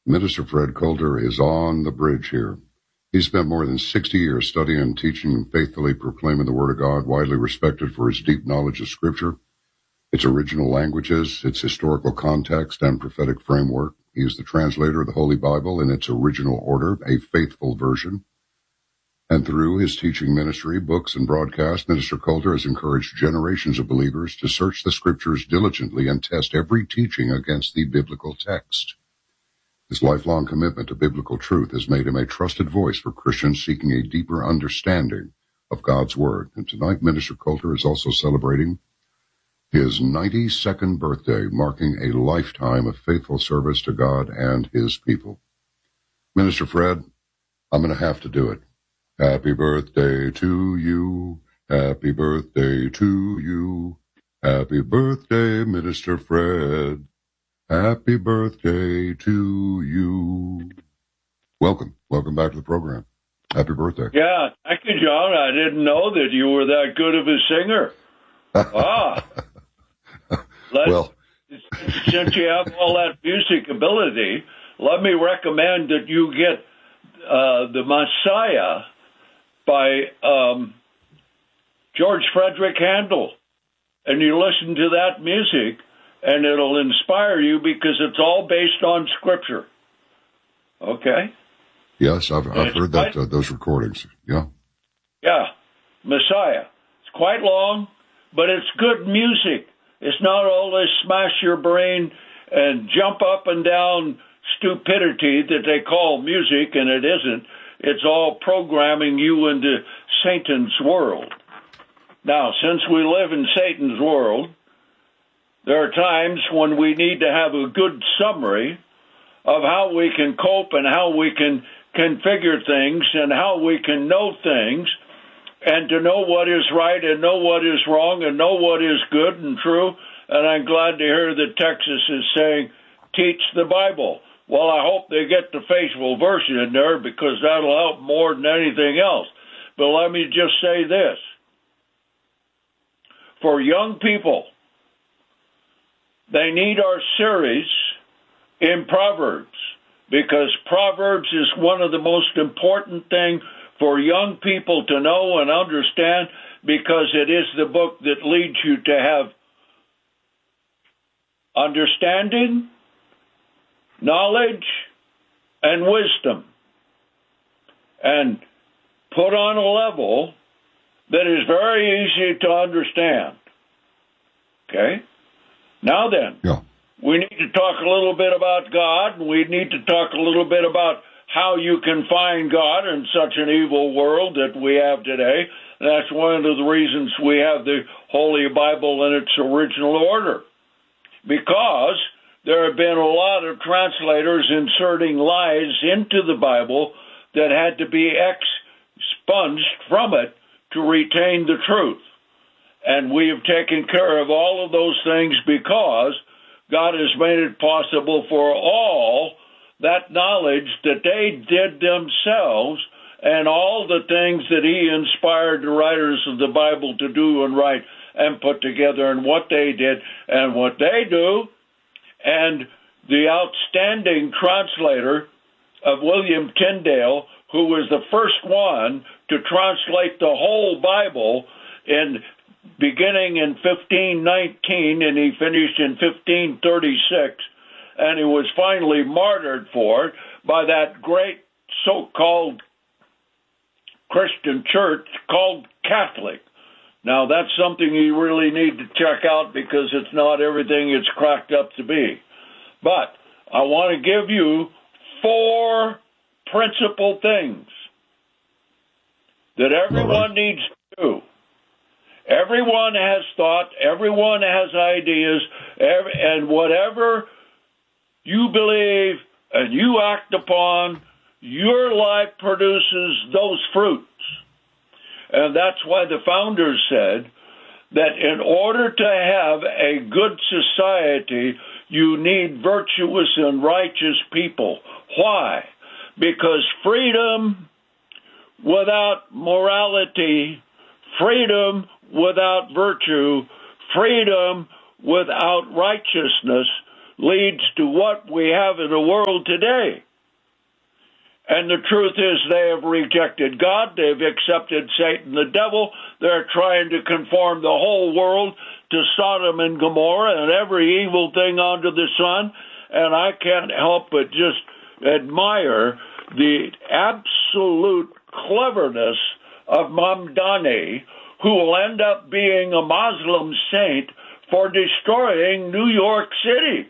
Minister Fred Coulter is on the bridge here. He spent more than 60 years studying, teaching, and faithfully proclaiming the Word of God, widely respected for his deep knowledge of Scripture, its original languages, its historical context, and prophetic framework. He is the translator of the Holy Bible in its original order, a faithful version. And through his teaching ministry, books, and broadcasts, Minister Coulter has encouraged generations of believers to search the Scriptures diligently and test every teaching against the biblical text. His lifelong commitment to biblical truth has made him a trusted voice for Christians seeking a deeper understanding of God's Word. And tonight, Minister Coulter is also celebrating his 92nd birthday, marking a lifetime of faithful service to God and his people. Minister Fred, I'm going to have to do it. Happy birthday to you. Happy birthday to you. Happy birthday, Minister Fred. Happy birthday to you. Welcome back to the program. Happy birthday. Yeah, thank you, John. I didn't know that you were that good of a singer. Well, since you have all that music ability, let me recommend that you get The Messiah by George Frederick Handel, and you listen to that music, and it'll inspire you because it's all based on Scripture. Okay? Yes, I've heard that those recordings. Yeah. Yeah, Messiah. It's quite long, but it's good music. It's not all this smash your brain and jump up and down stupidity that they call music, and it isn't. It's all programming you into Satan's world. Now, since we live in Satan's world, there are times when we need to have a good summary of how we can cope and how we can configure things and how we can know things and to know what is right and know what is wrong and know what is good and true. And I'm glad to hear that Texas is saying, teach the Bible. Well, I hope they get the faithful version in there because that'll help more than anything else. But let me just say this. For young people, they need our series in Proverbs because Proverbs is one of the most important things for young people to know and understand because it is the book that leads you to have understanding, knowledge, and wisdom, and put on a level that is very easy to understand. Okay? Now then, we need to talk a little bit about God, and we need to talk a little bit about how you can find God in such an evil world that we have today. And that's one of the reasons we have the Holy Bible in its original order. Because there have been a lot of translators inserting lies into the Bible that had to be expunged from it to retain the truth. And we have taken care of all of those things because God has made it possible for all that knowledge that they did themselves and all the things that he inspired the writers of the Bible to do and write and put together and what they did and what they do. And the outstanding translator of William Tyndale, who was the first one to translate the whole Bible beginning in 1519, and he finished in 1536, and he was finally martyred for it by that great so-called Christian church called Catholic. Now, that's something you really need to check out because it's not everything it's cracked up to be. But I want to give you 4 principal things that everyone needs to do. Everyone has thought, everyone has ideas, and whatever you believe and you act upon, your life produces those fruits. And that's why the founders said that in order to have a good society, you need virtuous and righteous people. Why? Because freedom without morality, freedom without virtue, freedom without righteousness leads to what we have in the world today. And the truth is they have rejected God. They've accepted Satan, the devil. They're trying to conform the whole world to Sodom and Gomorrah and every evil thing under the sun. And I can't help but just admire the absolute cleverness of Mamdani, who will end up being a Muslim saint for destroying New York City.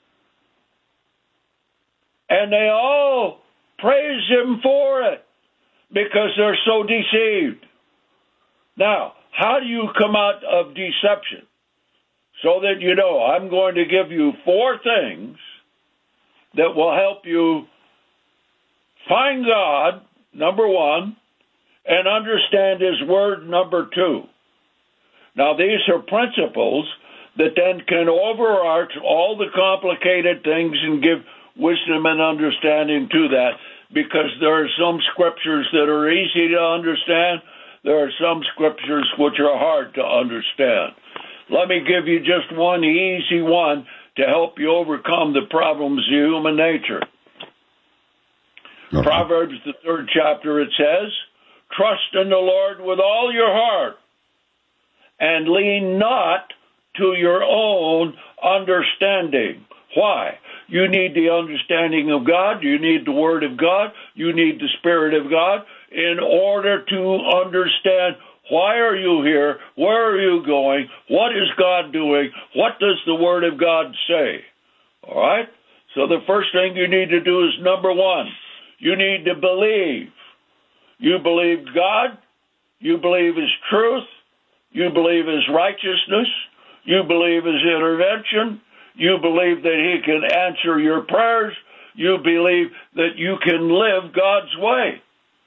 And they all praise him for it because they're so deceived. Now, how do you come out of deception? So that you know, I'm going to give you 4 things that will help you find God, number 1, and understand his word, number 2. Now, these are principles that then can overarch all the complicated things and give wisdom and understanding to that, because there are some scriptures that are easy to understand. There are some scriptures which are hard to understand. Let me give you just one easy one to help you overcome the problems of human nature. Okay. Proverbs, the 3rd chapter, it says, "Trust in the Lord with all your heart, and lean not to your own understanding." Why? You need the understanding of God. You need the Word of God. You need the Spirit of God in order to understand why are you here, where are you going, what is God doing, what does the Word of God say. All right? So the first thing you need to do is, number 1, you need to believe. You believe God. You believe his truth. You believe his righteousness. You believe his intervention. You believe that he can answer your prayers. You believe that you can live God's way.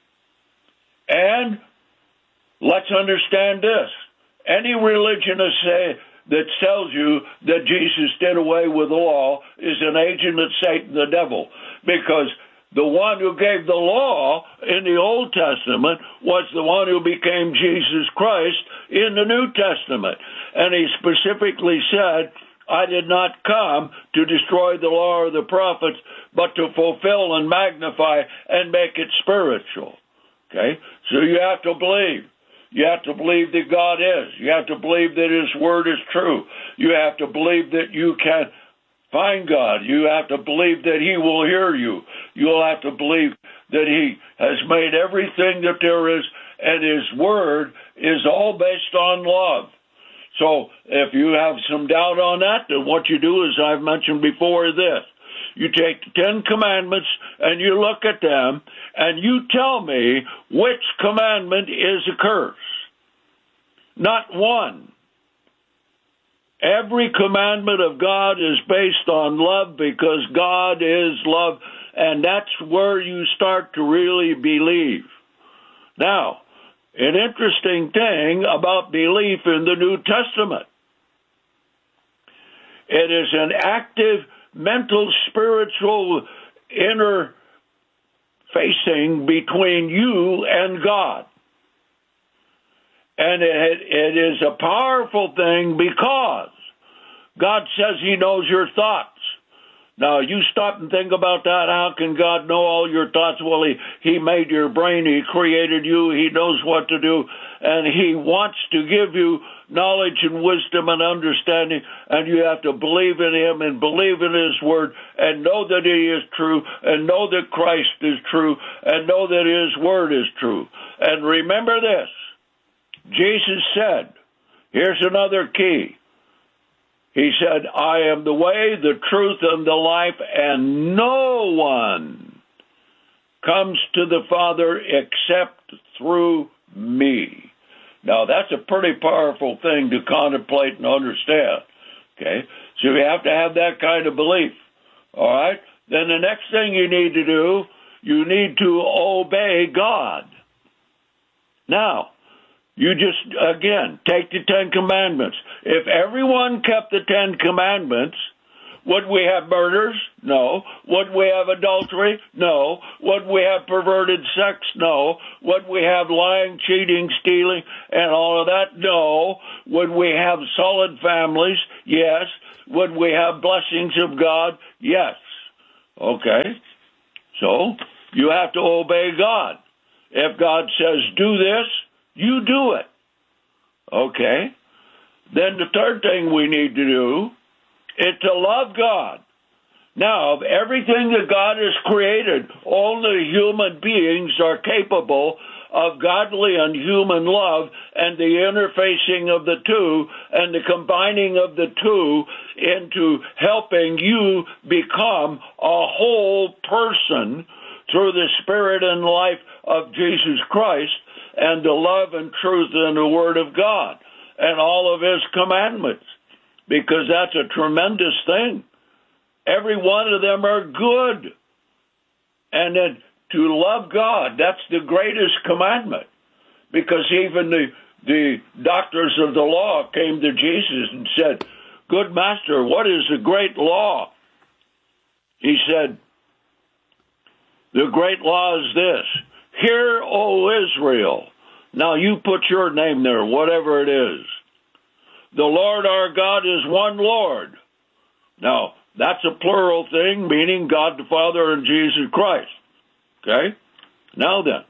And let's understand this. Any religionist that tells you that Jesus did away with the law is an agent of Satan, the devil, because the one who gave the law in the Old Testament was the one who became Jesus Christ in the New Testament. And he specifically said, "I did not come to destroy the law or the prophets, but to fulfill and magnify and make it spiritual." Okay? So you have to believe. You have to believe that God is. You have to believe that his word is true. You have to believe that you can find God. You have to believe that he will hear you. You'll have to believe that he has made everything that there is, and his word is all based on love. So if you have some doubt on that, then what you do, as I've mentioned before, is this. You take the 10 commandments and you look at them and you tell me which commandment is a curse. Not one. Every commandment of God is based on love because God is love, and that's where you start to really believe. Now, an interesting thing about belief in the New Testament. It is an active mental, spiritual interfacing between you and God. And it is a powerful thing because God says he knows your thoughts. Now, you stop and think about that. How can God know all your thoughts? Well, he made your brain. He created you. He knows what to do. And he wants to give you knowledge and wisdom and understanding. And you have to believe in him and believe in his word and know that he is true and know that Christ is true and know that his word is true. And remember this. Jesus said, here's another key. He said, "I am the way, the truth, and the life, and no one comes to the Father except through me." Now, that's a pretty powerful thing to contemplate and understand. Okay? So you have to have that kind of belief. All right? Then the next thing you need to do, you need to obey God. Now, you just, again, take the 10 Commandments. If everyone kept the 10 Commandments, Would we have murders? No. Would we have adultery? No. Would we have perverted sex? No. Would we have lying, cheating, stealing, and all of that? No. Would we have solid families? Yes. Would we have blessings of God? Yes. Okay. So you have to obey God. If God says, do this, you do it. Okay. Then the third thing we need to do is to love God. Now, of everything that God has created, only human beings are capable of godly and human love and the interfacing of the two and the combining of the two into helping you become a whole person through the Spirit and life of Jesus Christ and the love and truth in the Word of God and all of His commandments, because that's a tremendous thing. Every one of them are good. And then to love God, that's the greatest commandment, because even the doctors of the law came to Jesus and said, "Good master, what is the great law?" He said, "The great law is this: Hear, O Israel." Now you put your name there, whatever it is. "The Lord our God is one Lord." Now, that's a plural thing, meaning God the Father and Jesus Christ. Okay? Now then.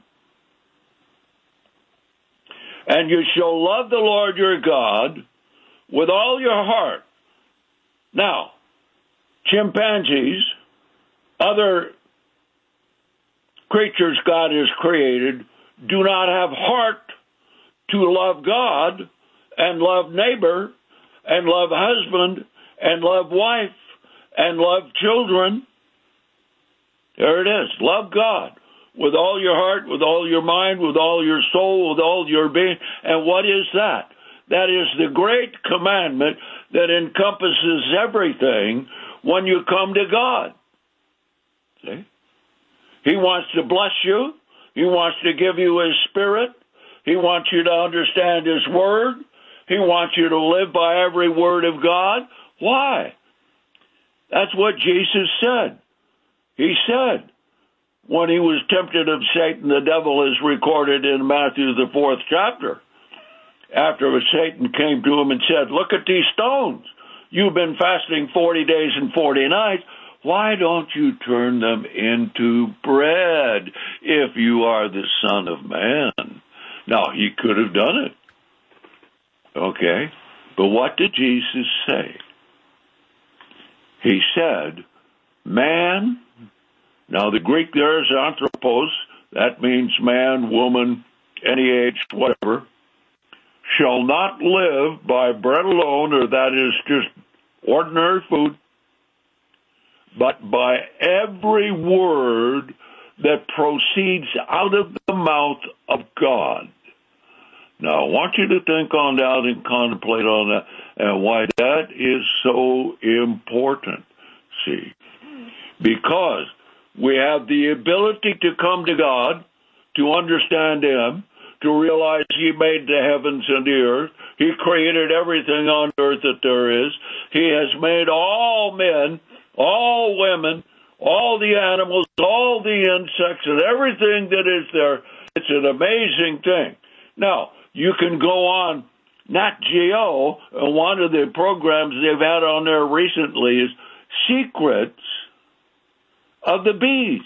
"And you shall love the Lord your God with all your heart." Now, chimpanzees, other creatures God has created, do not have heart to love God and love neighbor and love husband and love wife and love children. There it is. Love God with all your heart, with all your mind, with all your soul, with all your being. And what is that? That is the great commandment that encompasses everything when you come to God. See? He wants to bless you. He wants to give you His Spirit. He wants you to understand His Word. He wants you to live by every word of God. Why? That's what Jesus said. He said, when He was tempted of Satan, the devil is recorded in Matthew, the 4th chapter. After Satan came to him and said, "Look at these stones. You've been fasting 40 days and 40 nights. Why don't you turn them into bread if you are the Son of Man?" Now, He could have done it. Okay? But what did Jesus say? He said, man, now the Greek there is anthropos, that means man, woman, any age, whatever, shall not live by bread alone, or that is just ordinary food, but by every word that proceeds out of the mouth of God. Now, I want you to think on that and contemplate on that and why that is so important. See, because we have the ability to come to God, to understand Him, to realize He made the heavens and the earth. He created everything on earth that there is. He has made all men, all women, all the animals, all the insects, and everything that is there. It's an amazing thing. Now, you can go on Nat Geo, and one of the programs they've had on there recently is Secrets of the Bees.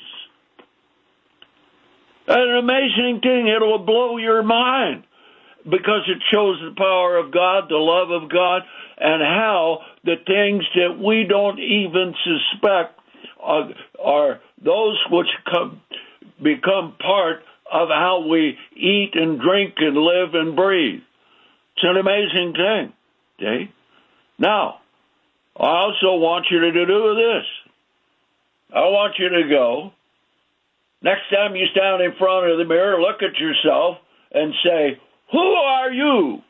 An amazing thing. It will blow your mind because it shows the power of God, the love of God, and how the things that we don't even suspect are those which become part of how we eat and drink and live and breathe. It's an amazing thing. Okay? Now, I also want you to do this. I want you to go, next time you stand in front of the mirror, look at yourself and say, who are you?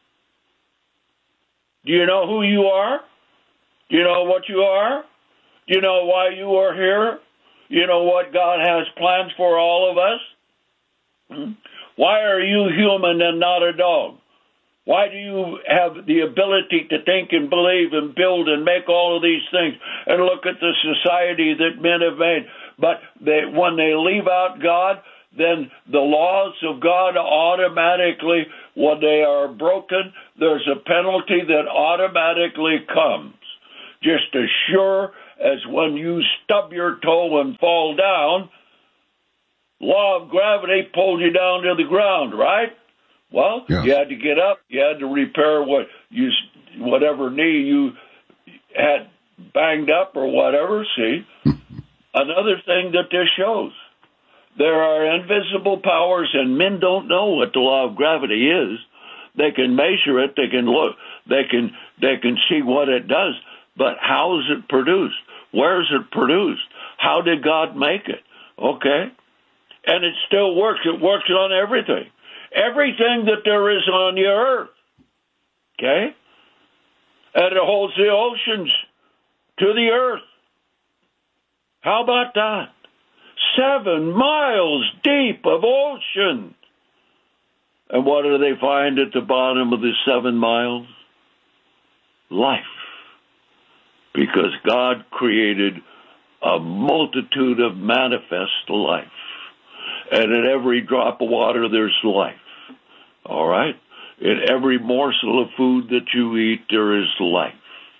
Do you know who you are? Do you know what you are? Do you know why you are here? You know what God has plans for all of us? Why are you human and not a dog? Why do you have the ability to think and believe and build and make all of these things and look at the society that men have made? But when they leave out God, then the laws of God automatically, when they are broken, there's a penalty that automatically comes. Just as sure as when you stub your toe and fall down, law of gravity pulls you down to the ground, right? Well, yes. You had to get up. You had to repair whatever knee you had banged up or whatever, see? Another thing that this shows, there are invisible powers, and men don't know what the law of gravity is. They can measure it. They can look. They can see what it does. But how is it produced? Where is it produced? How did God make it? Okay? And it still works. It works on everything. Everything that there is on the earth. Okay? And it holds the oceans to the earth. How about that? 7 miles deep of ocean. And what do they find at the bottom of the 7 miles? Life. Because God created a multitude of manifest life. And in every drop of water, there's life. All right? In every morsel of food that you eat, there is life.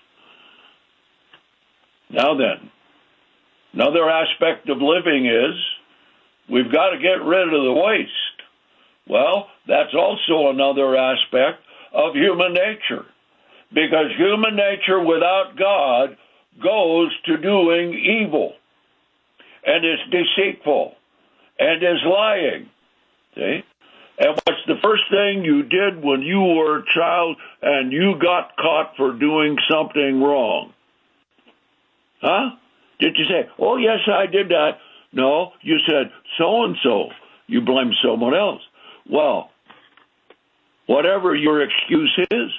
Now then, another aspect of living is we've got to get rid of the waste. Well, that's also another aspect of human nature. Because human nature without God goes to doing evil and is deceitful and is lying. See? And what's the first thing you did when you were a child and you got caught for doing something wrong? Huh? Did you say, oh, yes, I did that? No, you said so-and-so. You blame someone else. Well, whatever your excuse is,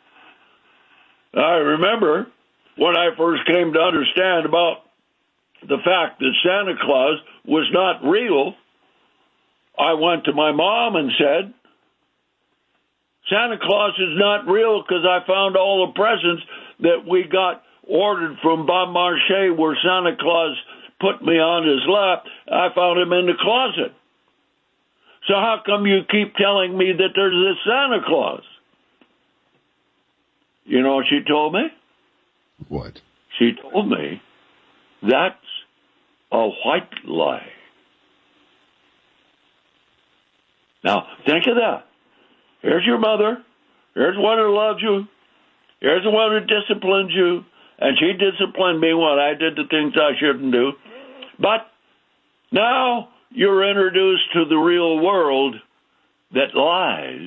I remember when I first came to understand about the fact that Santa Claus was not real, I went to my mom and said, Santa Claus is not real because I found all the presents that we got ordered from Bon Marché where Santa Claus put me on his lap. I found him in the closet. So how come you keep telling me that there's this Santa Claus? You know what she told me? What? She told me that's a white lie. Now, think of that. Here's your mother. Here's one who loves you. Here's the one who disciplines you. And she disciplined me when I did the things I shouldn't do. But now you're introduced to the real world that lies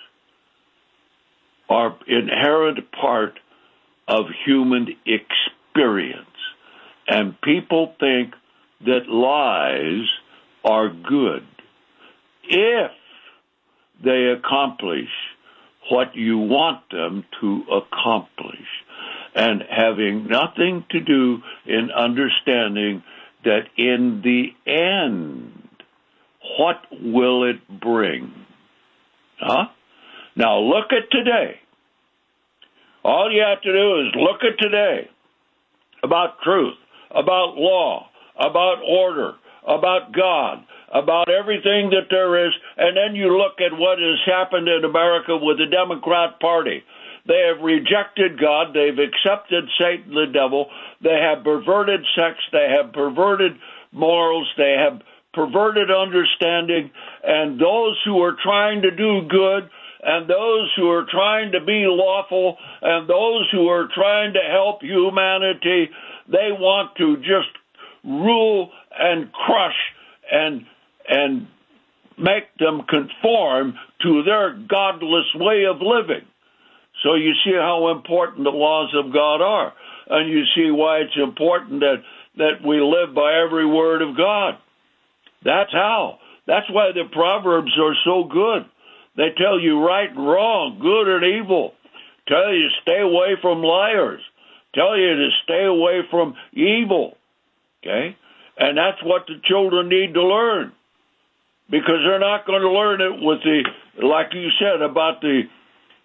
are inherent part of human experience. And people think that lies are good if they accomplish what you want them to accomplish, and having nothing to do in understanding that in the end, what will it bring? Huh? Now look at today. All you have to do is look at today about truth, about law, about order, about God, about everything that there is, and then you look at what has happened in America with the Democrat Party. They have rejected God. They've accepted Satan, the devil. They have perverted sex. They have perverted morals. They have perverted understanding. And those who are trying to do good, and those who are trying to be lawful, and those who are trying to help humanity, they want to just rule and crush and make them conform to their godless way of living. So you see how important the laws of God are. And you see why it's important that we live by every word of God. That's how. That's why the Proverbs are so good. They tell you right and wrong, good and evil. Tell you to stay away from liars. Tell you to stay away from evil. Okay? And that's what the children need to learn. Because they're not going to learn it with like you said, about the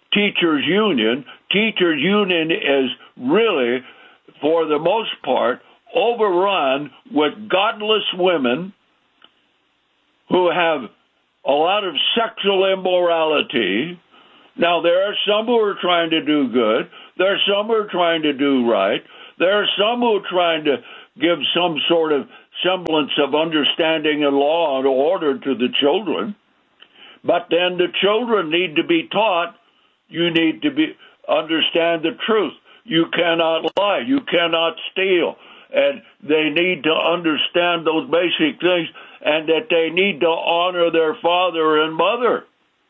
teachers' union. Teachers' union is really, for the most part, overrun with godless women who have a lot of sexual immorality. Now, there are some who are trying to do good. There are some who are trying to do right. There are some who are trying to give some sort of semblance of understanding and law and order to the children. But then the children need to be taught, you need to understand the truth. You cannot lie. You cannot steal. And they need to understand those basic things, and that they need to honor their father and mother.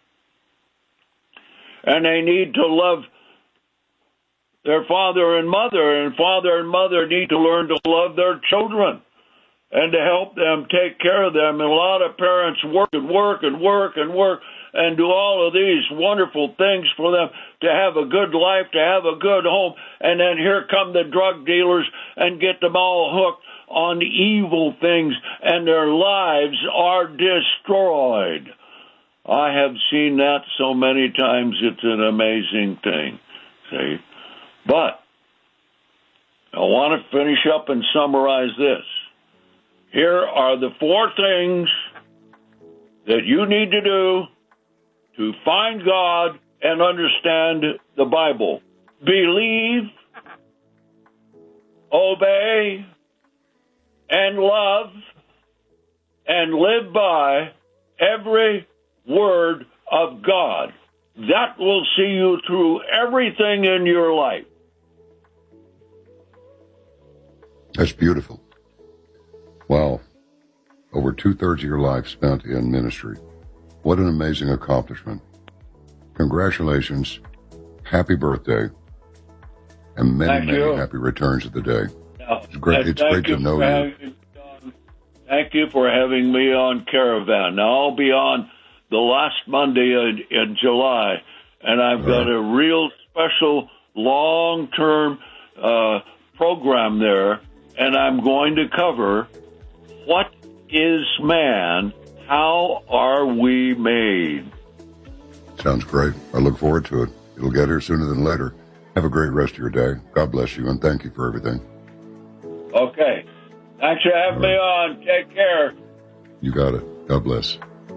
And they need to love their father and father and mother need to learn to love their children and to help them, take care of them. And a lot of parents work and do all of these wonderful things for them to have a good life, to have a good home, and then here come the drug dealers and get them all hooked on evil things, and their lives are destroyed. I have seen that so many times, it's an amazing thing. See? But I want to finish up and summarize this. Here are the 4 things that you need to do to find God and understand the Bible. Believe, obey, and love, and live by every word of God. That will see you through everything in your life. That's beautiful. Wow. Over 2/3 of your life spent in ministry. What an amazing accomplishment. Congratulations. Happy birthday. And many happy returns of the day. It's great to know you. Thank you for having me on Caravan. Now, I'll be on the last Monday in July, and I've got a real special long-term program there, and I'm going to cover what is man, how are we made? Sounds great. I look forward to it. It'll get here sooner than later. Have a great rest of your day. God bless you, and thank you for everything. Okay. Thanks for having me on. Take care. You got it. God bless.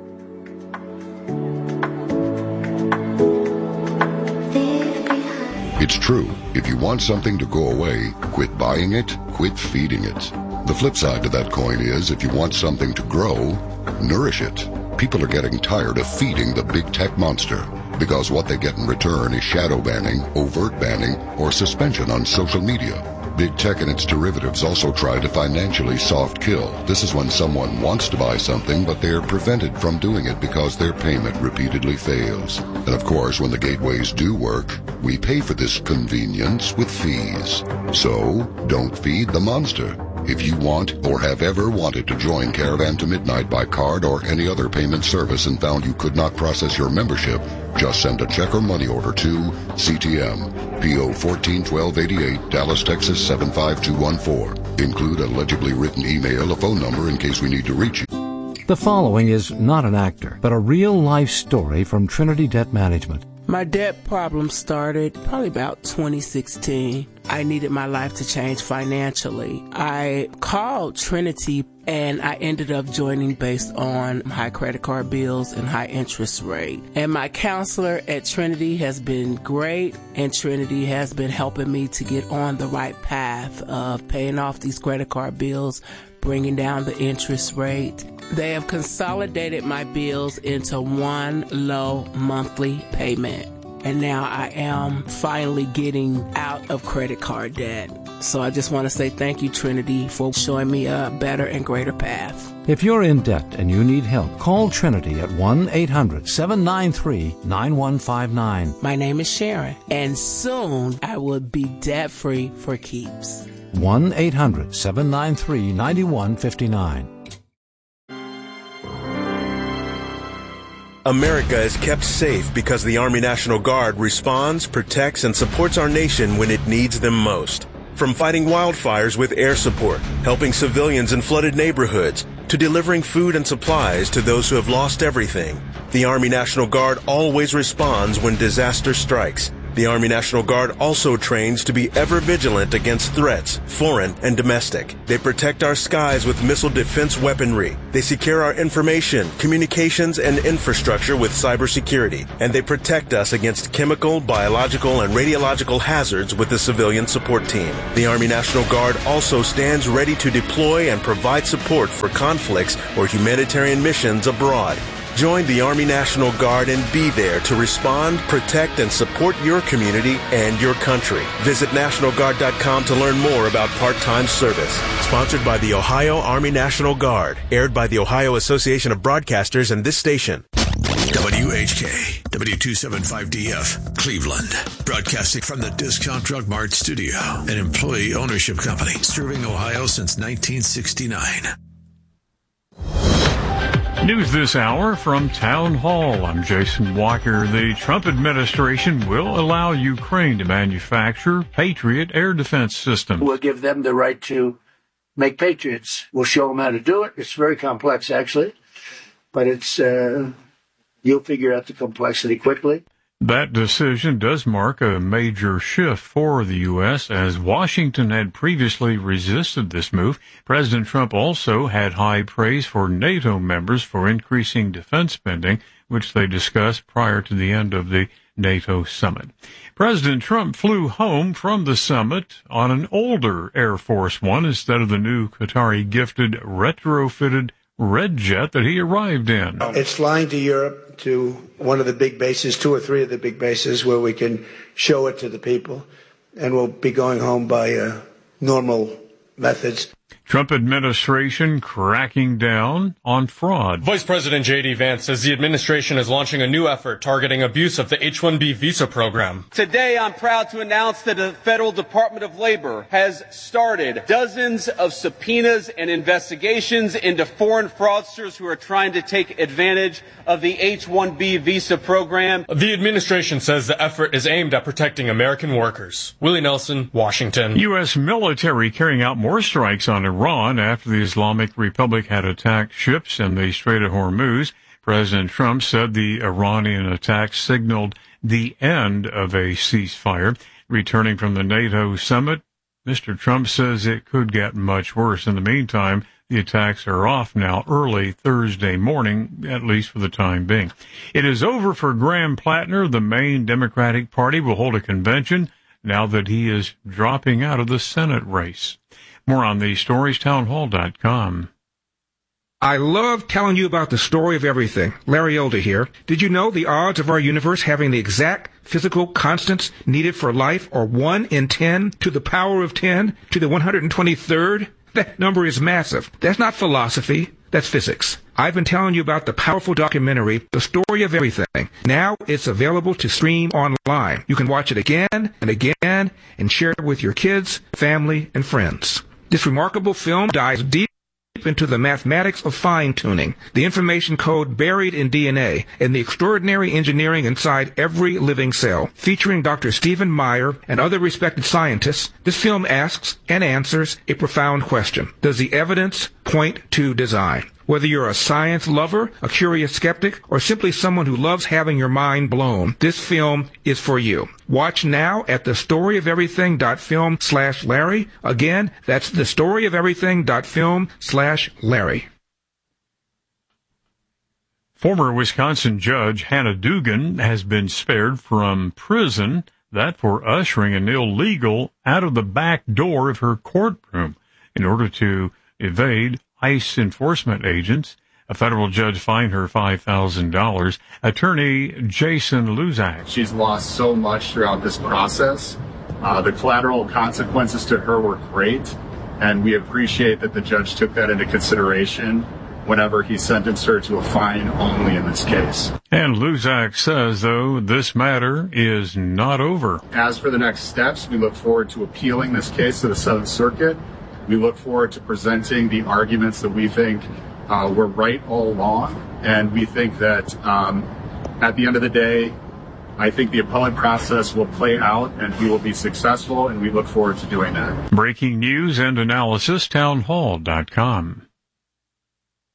It's true. If you want something to go away, quit buying it, quit feeding it. The flip side to that coin is, if you want something to grow, nourish it. People are getting tired of feeding the big tech monster, because what they get in return is shadow banning, overt banning, or suspension on social media. Big tech and its derivatives also try to financially soft kill. This is when someone wants to buy something, but they are prevented from doing it because their payment repeatedly fails. And of course, when the gateways do work, we pay for this convenience with fees. So, don't feed the monster. If you want or have ever wanted to join Caravan to Midnight by card or any other payment service and found you could not process your membership, just send a check or money order to CTM, P.O. 141288, Dallas, Texas 75214. Include a legibly written email, a phone number in case we need to reach you. The following is not an actor, but a real-life story from Trinity Debt Management. My debt problem started probably about 2016. I needed my life to change financially. I called Trinity and I ended up joining based on high credit card bills and high interest rate. And my counselor at Trinity has been great, and Trinity has been helping me to get on the right path of paying off these credit card bills, bringing down the interest rate. They have consolidated my bills into one low monthly payment. And now I am finally getting out of credit card debt. So I just want to say thank you, Trinity, for showing me a better and greater path. If you're in debt and you need help, call Trinity at 1-800-793-9159. My name is Sharon, and soon I will be debt-free for keeps. 1-800-793-9159. America is kept safe because the Army National Guard responds, protects, and supports our nation when it needs them most. From fighting wildfires with air support, helping civilians in flooded neighborhoods, to delivering food and supplies to those who have lost everything. The Army National Guard always responds when disaster strikes. The Army National Guard also trains to be ever vigilant against threats, foreign and domestic. They protect our skies with missile defense weaponry. They secure our information, communications, and infrastructure with cybersecurity. And they protect us against chemical, biological, and radiological hazards with the civilian support team. The Army National Guard also stands ready to deploy and provide support for conflicts or humanitarian missions abroad. Join the Army National Guard and be there to respond, protect, and support your community and your country. Visit NationalGuard.com to learn more about part-time service. Sponsored by the Ohio Army National Guard. Aired by the Ohio Association of Broadcasters and this station. WHK, W275DF, Cleveland. Broadcasting from the Discount Drug Mart studio, an employee ownership company serving Ohio since 1969. News this hour from Town Hall. I'm Jason Walker. The Trump administration will allow Ukraine to manufacture Patriot air defense systems. We'll give them the right to make Patriots. We'll show them how to do it. It's very complex, actually, but it's you'll figure out the complexity quickly. That decision does mark a major shift for the U.S., as Washington had previously resisted this move. President Trump also had high praise for NATO members for increasing defense spending, which they discussed prior to the end of the NATO summit. President Trump flew home from the summit on an older Air Force One instead of the new Qatari-gifted retrofitted Red Jet that he arrived in. It's flying to Europe, to one of the big bases, 2 or 3 of the big bases, where we can show it to the people, and we'll be going home by normal methods. Trump administration cracking down on fraud. Vice President J.D. Vance says the administration is launching a new effort targeting abuse of the H-1B visa program. Today, I'm proud to announce that the Federal Department of Labor has started dozens of subpoenas and investigations into foreign fraudsters who are trying to take advantage of the H-1B visa program. The administration says the effort is aimed at protecting American workers. Willie Nelson, Washington. U.S. military carrying out more strikes on Iran after the Islamic Republic had attacked ships in the Strait of Hormuz. President Trump said the Iranian attack signaled the end of a ceasefire. Returning from the NATO summit, Mr. Trump says it could get much worse. In the meantime, the attacks are off now early Thursday morning, at least for the time being. It is over for Graham Plattner. The Maine Democratic Party will hold a convention now that he is dropping out of the Senate race. More on these stories, townhall.com. I love telling you about the story of everything. Larry Elder here. Did you know the odds of our universe having the exact physical constants needed for life are 1 in 10 to the power of 10 to the 123rd? That number is massive. That's not philosophy. That's physics. I've been telling you about the powerful documentary, The Story of Everything. Now it's available to stream online. You can watch it again and again and share it with your kids, family, and friends. This remarkable film dives deep into the mathematics of fine-tuning, the information code buried in DNA, and the extraordinary engineering inside every living cell. Featuring Dr. Stephen Meyer and other respected scientists, this film asks and answers a profound question. Does the evidence point to design? Whether you're a science lover, a curious skeptic, or simply someone who loves having your mind blown, this film is for you. Watch now at thestoryoferything.film/Larry. Again, that's thestoryoferything.film/Larry. Former Wisconsin Judge Hannah Dugan has been spared from prison, that for ushering an illegal out of the back door of her courtroom in order to evade ICE enforcement agents. A federal judge fined her $5,000. Attorney Jason Luzak. She's lost so much throughout this process. The collateral consequences to her were great, and we appreciate that the judge took that into consideration whenever he sentenced her to a fine only in this case. And Luzak says, though, this matter is not over. As for the next steps, we look forward to appealing this case to the Seventh Circuit. We look forward to presenting the arguments that we think were right all along. And we think that at the end of the day, I think the appellate process will play out and we will be successful, and we look forward to doing that. Breaking news and analysis, townhall.com.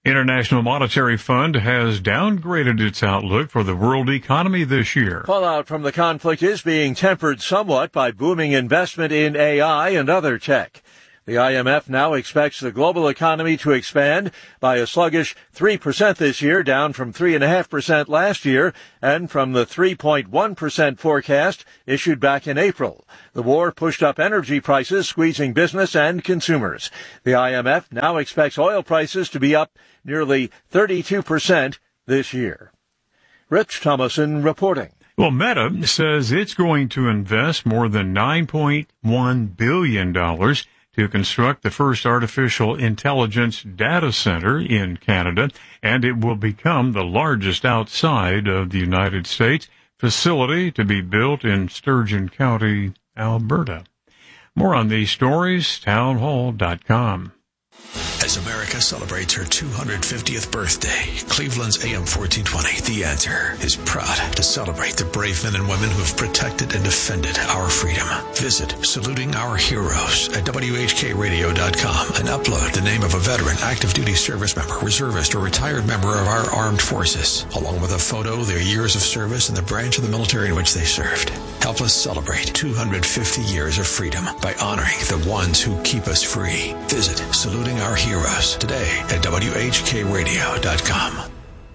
International Monetary Fund has downgraded its outlook for the world economy this year. Fallout from the conflict is being tempered somewhat by booming investment in AI and other tech. The IMF now expects the global economy to expand by a sluggish 3% this year, down from 3.5% last year and from the 3.1% forecast issued back in April. The war pushed up energy prices, squeezing business and consumers. The IMF now expects oil prices to be up nearly 32% this year. Rich Thomason reporting. Well, Meta says it's going to invest more than $9.1 billion to construct the first artificial intelligence data center in Canada, and it will become the largest outside of the United States facility to be built in Sturgeon County, Alberta. More on these stories, townhall.com. As America celebrates her 250th birthday, Cleveland's AM 1420, The Answer, is proud to celebrate the brave men and women who have protected and defended our freedom. Visit Saluting Our Heroes at WHKRadio.com and upload the name of a veteran, active duty service member, reservist, or retired member of our armed forces, along with a photo, their years of service, and the branch of the military in which they served. Help us celebrate 250 years of freedom by honoring the ones who keep us free. Visit Saluting Our Heroes today at WHKRadio.com.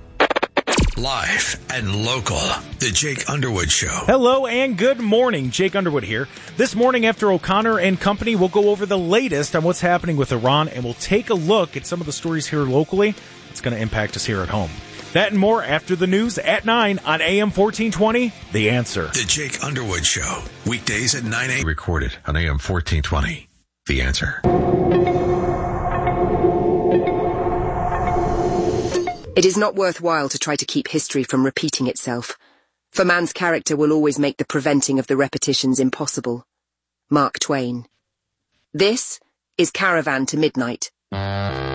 Live and local, The Jake Underwood Show. Hello and good morning. Jake Underwood here. This morning after O'Connor and company, we'll go over the latest on what's happening with Iran, and we'll take a look at some of the stories here locally that's going to impact us here at home. That and more after the news at 9 on AM 1420, The Answer. The Jake Underwood Show. Weekdays at 9 a.m. Recorded on AM 1420, The Answer. It is not worthwhile to try to keep history from repeating itself, for man's character will always make the preventing of the repetitions impossible. Mark Twain. This is Caravan to Midnight.